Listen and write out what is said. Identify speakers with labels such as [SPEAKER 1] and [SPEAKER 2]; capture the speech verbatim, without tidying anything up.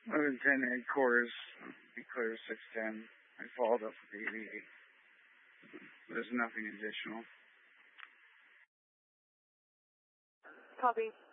[SPEAKER 1] eleven ten headquarters, be clear six ten. I followed up with eighty-eight. There's nothing additional.
[SPEAKER 2] Copy.